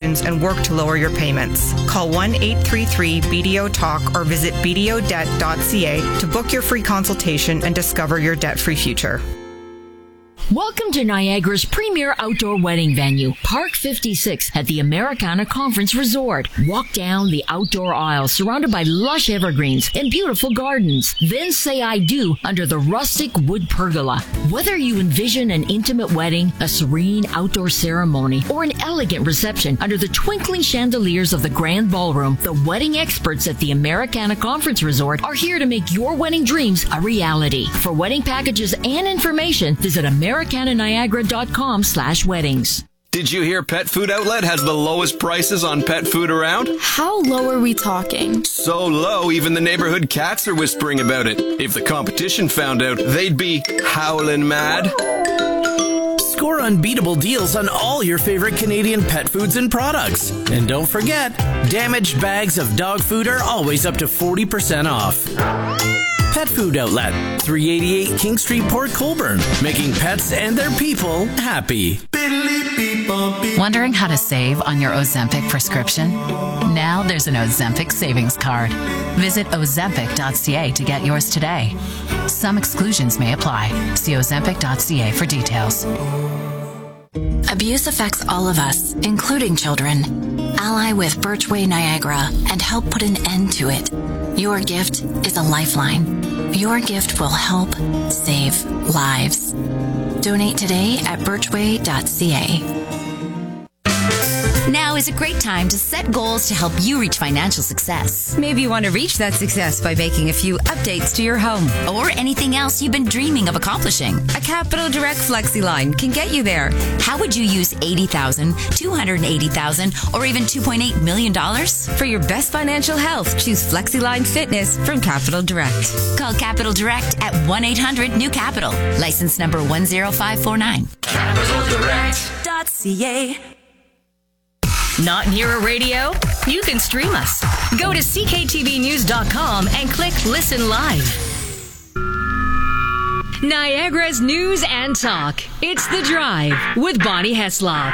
questions and work to lower your payments. Call 1-833-BDO-TALK or visit bdodebt.ca to book your free consultation and discover your debt-free future. Welcome to Niagara's premier outdoor wedding venue, Park 56 at the Americana Conference Resort. Walk down the outdoor aisle surrounded by lush evergreens and beautiful gardens. Then say I do under the rustic wood pergola. Whether you envision an intimate wedding, a serene outdoor ceremony, or an elegant reception under the twinkling chandeliers of the grand ballroom, the wedding experts at the Americana Conference Resort are here to make your wedding dreams a reality. For wedding packages and information, visit americananiagara.com/weddings. Did you hear Pet Food Outlet has the lowest prices on pet food around? How low are we talking? So low, even the neighborhood cats are whispering about it. If the competition found out, they'd be howling mad. Score unbeatable deals on all your favorite Canadian pet foods and products. And don't forget, damaged bags of dog food are always up to 40% off. Pet Food Outlet, 388 King Street, Port Colborne, making pets and their people happy. Wondering how to save on your Ozempic prescription? Now there's an Ozempic savings card. Visit ozempic.ca to get yours today. Some exclusions may apply. See ozempic.ca for details. Abuse affects all of us, including children. Ally with Birchway Niagara and help put an end to it. Your gift is a lifeline. Your gift will help save lives. Donate today at birchway.ca. Now is a great time to set goals to help you reach financial success. Maybe you want to reach that success by making a few updates to your home. Or anything else you've been dreaming of accomplishing. A Capital Direct FlexiLine can get you there. How would you use $80,000, $280,000, or even $2.8 million? For your best financial health, choose FlexiLine Fitness from Capital Direct. Call Capital Direct at 1-800-NEW-CAPITAL. License number 10549. CapitalDirect.ca. Not near a radio? You can stream us. Go to cktvnews.com and click Listen Live. Niagara's News and Talk. It's The Drive with Bonnie Heslop.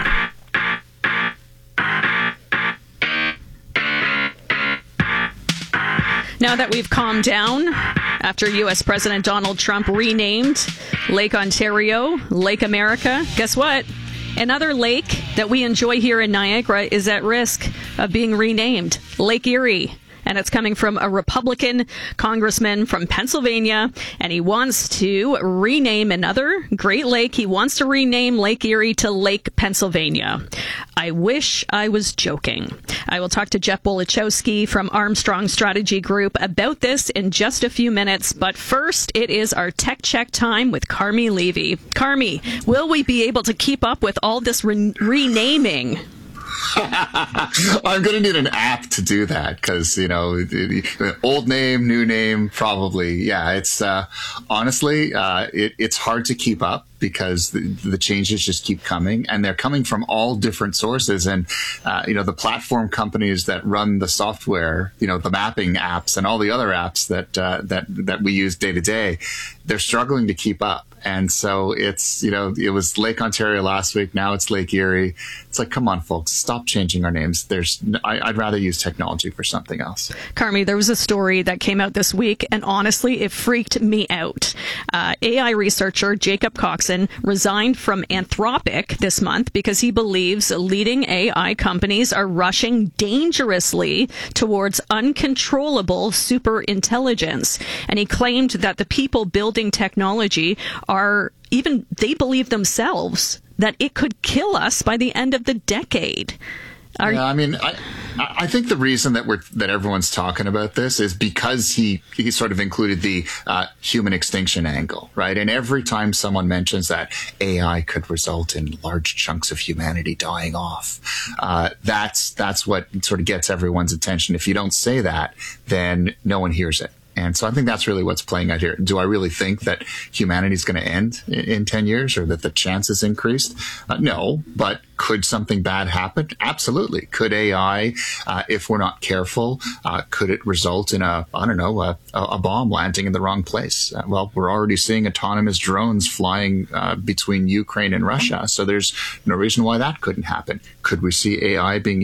Now that we've calmed down after U.S. President Donald Trump renamed Lake Ontario Lake America, guess what? Another lake that we enjoy here in Niagara is at risk of being renamed Lake Erie. And it's coming from a Republican congressman from Pennsylvania. And he wants to rename another Great Lake. He wants to rename Lake Erie to Lake Pennsylvania. I wish I was joking. I will talk to Jeff Bolichowski from Armstrong Strategy Group about this in just a few minutes. But first, it is our tech check time with Carmi Levy. Carmi, will we be able to keep up with all this renaming? I'm going to need an app to do that because, old name, new name, probably. Yeah, it's honestly, it's hard to keep up because the changes just keep coming and they're coming from all different sources. And, the platform companies that run the software, the mapping apps and all the other apps that we use day to day, they're struggling to keep up. And so it's, it was Lake Ontario last week. Now it's Lake Erie. It's like, come on, folks, stop changing our names. I'd rather use technology for something else. Carmi, there was a story that came out this week, and honestly, it freaked me out. AI researcher Jacob Coxon resigned from Anthropic this month because he believes leading AI companies are rushing dangerously towards uncontrollable superintelligence. And he claimed that the people building technology they believe themselves that it could kill us by the end of the decade. I think the reason that everyone's talking about this is because he sort of included the human extinction angle, right? And every time someone mentions that AI could result in large chunks of humanity dying off, that's what sort of gets everyone's attention. If you don't say that, then no one hears it. And so I think that's really what's playing out here. Do I really think that humanity is going to end in 10 years or that the chance is increased? No, but could something bad happen? Absolutely. Could AI, if we're not careful, could it result in a bomb landing in the wrong place? Well, we're already seeing autonomous drones flying between Ukraine and Russia. So there's no reason why that couldn't happen. Could we see AI being